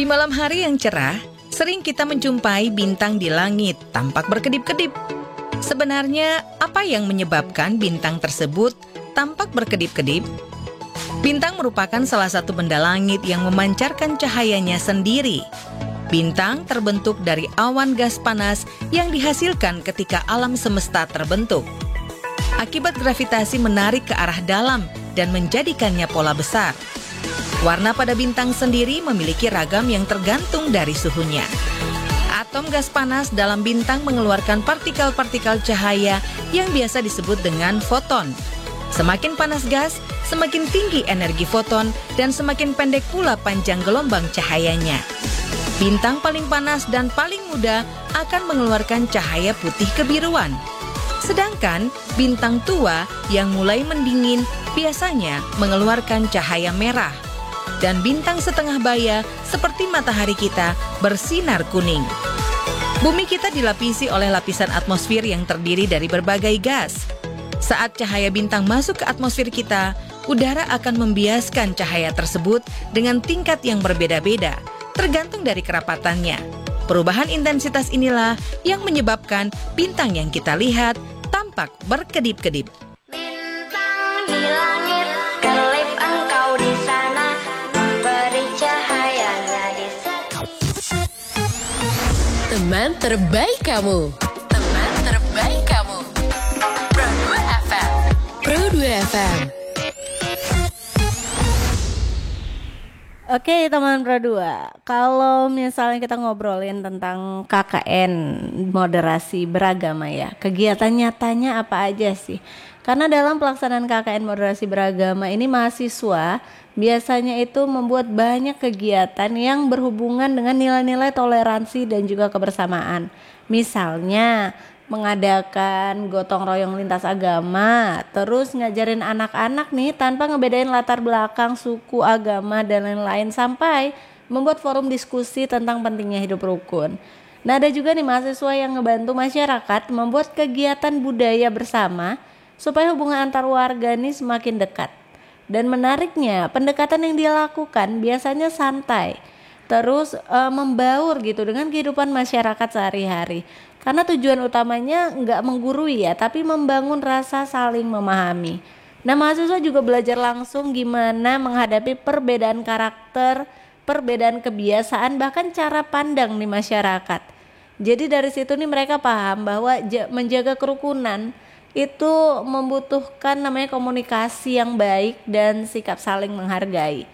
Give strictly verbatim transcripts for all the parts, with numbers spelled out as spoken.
malam hari yang cerah, sering kita menjumpai bintang di langit tampak berkedip-kedip. Sebenarnya, apa yang menyebabkan bintang tersebut tampak berkedip-kedip? Bintang merupakan salah satu benda langit yang memancarkan cahayanya sendiri. Bintang terbentuk dari awan gas panas yang dihasilkan ketika alam semesta terbentuk. Akibat gravitasi menarik ke arah dalam dan menjadikannya pola besar. Warna pada bintang sendiri memiliki ragam yang tergantung dari suhunya. Atom gas panas dalam bintang mengeluarkan partikel-partikel cahaya yang biasa disebut dengan foton. Semakin panas gas, semakin tinggi energi foton dan semakin pendek pula panjang gelombang cahayanya. Bintang paling panas dan paling muda akan mengeluarkan cahaya putih kebiruan. Sedangkan bintang tua yang mulai mendingin biasanya mengeluarkan cahaya merah. Dan bintang setengah baya seperti matahari kita bersinar kuning. Bumi kita dilapisi oleh lapisan atmosfer yang terdiri dari berbagai gas. Saat cahaya bintang masuk ke atmosfer kita, udara akan membiaskan cahaya tersebut dengan tingkat yang berbeda-beda, tergantung dari kerapatannya. Perubahan intensitas inilah yang menyebabkan bintang yang kita lihat tampak berkedip-kedip. Bintang di langit, kelip engkau di sana, memberi cahayanya di sana. Teman terbaik kamu. Teman terbaik kamu. Pro dua F M. Pro dua F M. Oke teman Pro dua, kalau misalnya kita ngobrolin tentang K K N moderasi beragama ya, kegiatan nyatanya apa aja sih? Karena dalam pelaksanaan K K N moderasi beragama ini mahasiswa biasanya itu membuat banyak kegiatan yang berhubungan dengan nilai-nilai toleransi dan juga kebersamaan. Misalnya mengadakan gotong royong lintas agama, terus ngajarin anak-anak nih tanpa ngebedain latar belakang, suku, agama, dan lain-lain, sampai membuat forum diskusi tentang pentingnya hidup rukun. Nah ada juga nih mahasiswa yang ngebantu masyarakat membuat kegiatan budaya bersama supaya hubungan antar warga nih semakin dekat. Dan menariknya pendekatan yang dia lakukan biasanya santai, terus e, membaur gitu dengan kehidupan masyarakat sehari-hari. Karena tujuan utamanya nggak menggurui ya, tapi membangun rasa saling memahami. Nah mahasiswa juga belajar langsung gimana menghadapi perbedaan karakter, perbedaan kebiasaan, bahkan cara pandang di masyarakat. Jadi dari situ nih mereka paham bahwa j- menjaga kerukunan itu membutuhkan namanya komunikasi yang baik dan sikap saling menghargai.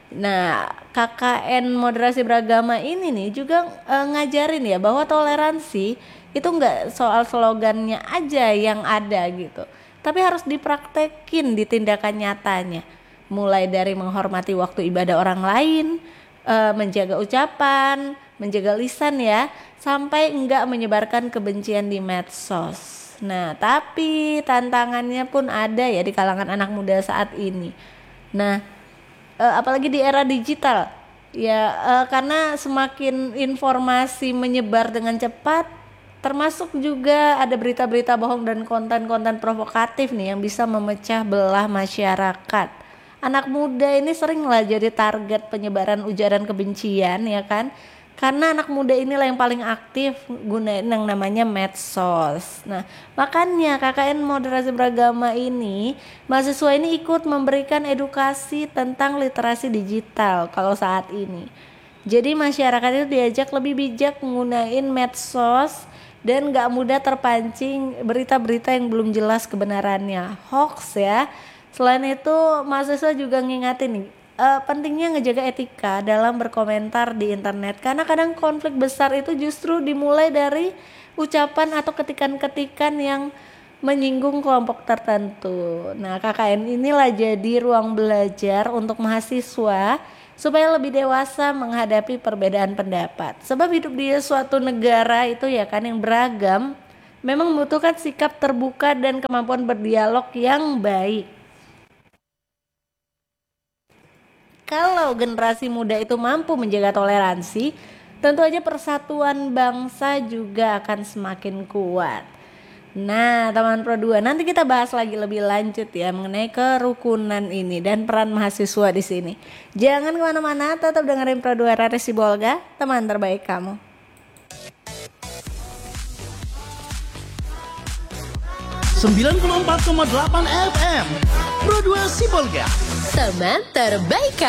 Nah K K N moderasi beragama ini nih juga e, ngajarin ya bahwa toleransi itu nggak soal slogannya aja yang ada gitu, tapi harus dipraktekin di tindakan nyatanya. Mulai dari menghormati waktu ibadah orang lain, e, menjaga ucapan, menjaga lisan ya, sampai enggak menyebarkan kebencian di medsos. Nah tapi tantangannya pun ada ya di kalangan anak muda saat ini. Nah e, apalagi di era digital ya, e, karena semakin informasi menyebar dengan cepat, termasuk juga ada berita-berita bohong dan konten-konten provokatif nih yang bisa memecah belah masyarakat. Anak muda ini seringlah jadi target penyebaran ujaran kebencian ya kan, karena anak muda inilah yang paling aktif gunain yang namanya medsos. Nah makanya K K N moderasi beragama ini, mahasiswa ini ikut memberikan edukasi tentang literasi digital kalau saat ini. Jadi masyarakat itu diajak lebih bijak menggunakan medsos dan gak mudah terpancing berita-berita yang belum jelas kebenarannya, hoax ya. Selain itu mahasiswa juga ngingatin nih uh, pentingnya ngejaga etika dalam berkomentar di internet, karena kadang konflik besar itu justru dimulai dari ucapan atau ketikan-ketikan yang menyinggung kelompok tertentu. Nah K K N inilah jadi ruang belajar untuk mahasiswa supaya lebih dewasa menghadapi perbedaan pendapat. Sebab hidup di suatu negara itu ya kan yang beragam, memang membutuhkan sikap terbuka dan kemampuan berdialog yang baik. Kalau generasi muda itu mampu menjaga toleransi, tentu aja persatuan bangsa juga akan semakin kuat. Nah, teman Pro dua, nanti kita bahas lagi lebih lanjut ya mengenai kerukunan ini dan peran mahasiswa di sini. Jangan kemana-mana, tetap dengerin Pro dua Radio Sibolga, teman terbaik kamu. sembilan puluh empat koma delapan F M Pro dua Sibolga, Teman terbaik kamu.